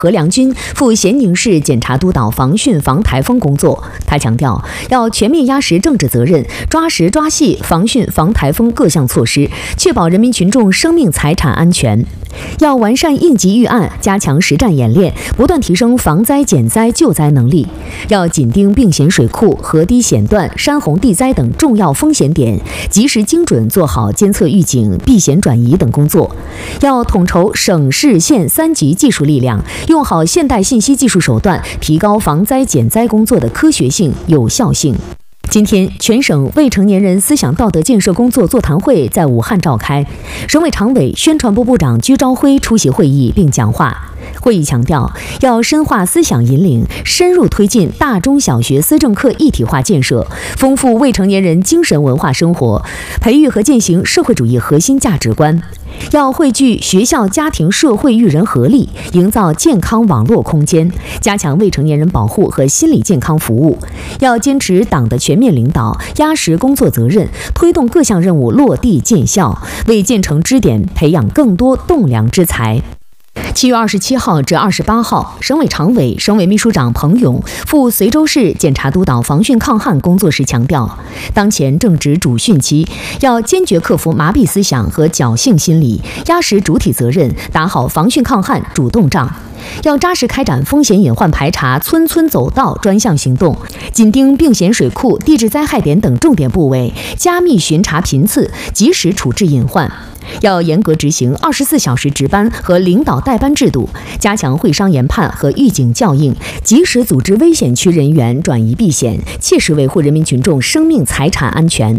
何良军赴咸宁市检察督导防汛防台风工作。他强调，要全面压实政治责任，抓实抓细防汛防台风各项措施，确保人民群众生命财产安全。要完善应急预案，加强实战演练，不断提升防灾减灾救灾能力。要紧盯并险水库、河堤险段、山洪地灾等重要风险点，及时精准做好监测预警、避险转移等工作。要统筹省市县3级技术力量，用好现代信息技术手段，提高防灾减灾工作的科学性、有效性。今天，全省未成年人思想道德建设工作座谈会在武汉召开，省委常委、宣传部部长居昭辉出席会议并讲话。会议强调，要深化思想引领，深入推进大中小学思政课一体化建设，丰富未成年人精神文化生活，培育和践行社会主义核心价值观。要汇聚学校、家庭、社会育人合力，营造健康网络空间，加强未成年人保护和心理健康服务。要坚持党的全面领导，压实工作责任，推动各项任务落地见效，为建成支点培养更多栋梁之才。7月27号至28号，省委常委、省委秘书长彭勇赴随州市检察督导防汛抗旱工作时强调，当前正值主汛期，要坚决克服麻痹思想和侥幸心理，压实主体责任，打好防汛抗旱主动仗。要扎实开展风险隐患排查、村村走道专项行动，紧盯并险水库、地质灾害点等重点部位，加密巡查频次，及时处置隐患。要严格执行24小时值班和领导带班制度，加强会商研判和预警校应，及时组织危险区人员转移避险，切实维护人民群众生命财产安全。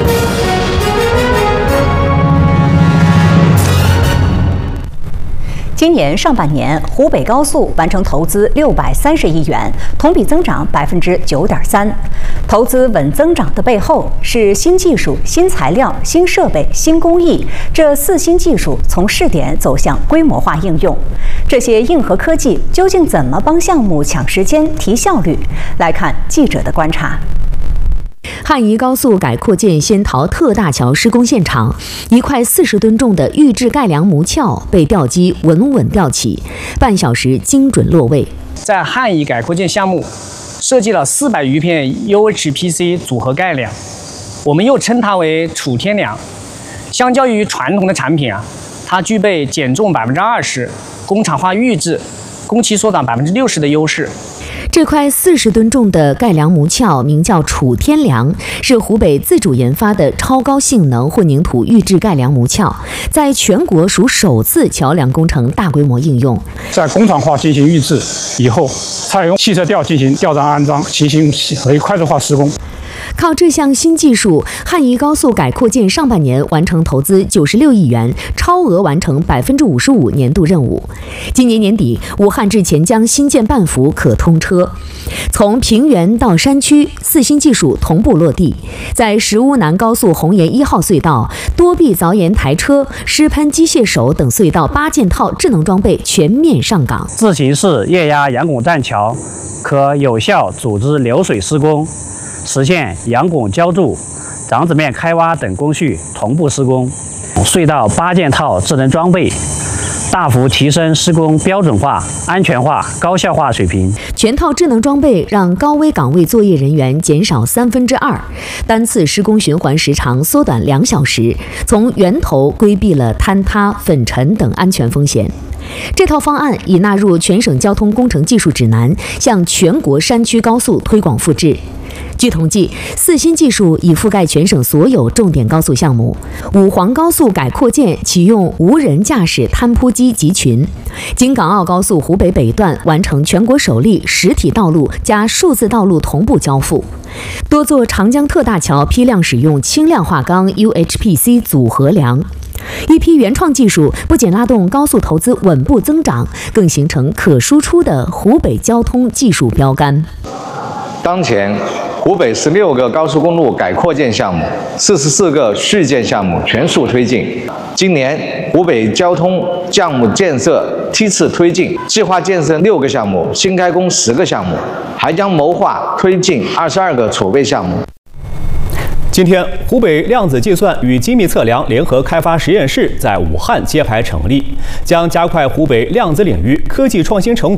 今年上半年，湖北高速完成投资630亿元，同比增长9.3%。投资稳增长的背后是新技术、新材料、新设备、新工艺这4新技术从试点走向规模化应用。这些硬核科技究竟怎么帮项目抢时间、提效率？来看记者的观察。 汉宜高速改扩建仙桃特大桥施工现场，一块40吨重的预制盖梁木撬被吊机稳稳吊起，半小时精准落位。 在汉宜改扩建项目设计了400余片 UHPC 组合盖梁，我们又称它为楚天梁。相较于传统的产品它具备减重20%、工厂化预制、工期缩短60%的优势。 这块40吨重的盖梁木撬名叫楚天梁，是湖北自主研发的超高性能混凝土预制盖梁木撬，在全国属首次桥梁工程大规模应用。 在工厂化进行预制以后，采用汽车吊进行吊装安装，进行快速化施工。 靠这项新技术，汉宜高速改扩建上半年完成投资96亿元，超额完成55%年度任务。今年年底，武汉至钱江新建半幅可通车。从平原到山区，4新技术同步落地。在石屋南高速红岩1号隧道，多臂凿岩台车、湿喷机械手等隧道8件套智能装备全面上岗。 自行式液压羊拱栈桥可有效组织流水施工，实现羊拱浇筑、掌子面开挖等工序同步施工。隧道8件套智能装备，大幅提升施工标准化、安全化、高效化水平。 全套智能装备让高危岗位作业人员减少2/3，单次施工循环时长缩短2小时，从源头规避了坍塌、粉尘等安全风险。这套方案已纳入全省交通工程技术指南，向全国山区高速推广复制。据统计，4新技术已覆盖全省所有重点高速项目。武黄高速改扩建启用无人驾驶摊铺机集群，京港澳高速湖北北段完成全国首例实体道路加数字道路同步交付。多座长江特大桥批量使用轻量化钢 UHPC 组合梁。一批原创技术不仅拉动高速投资稳步增长，更形成可输出的湖北交通技术标杆。 当前，湖北16个高速公路改扩建项目、44个续建项目全速推进。今年，湖北交通项目建设梯次推进，计划建设6个项目，新开工10个项目，还将谋划推进22个储备项目。 今天，湖北量子计算与精密测量联合开发实验室在武汉揭牌成立，将加快湖北量子领域科技创新成果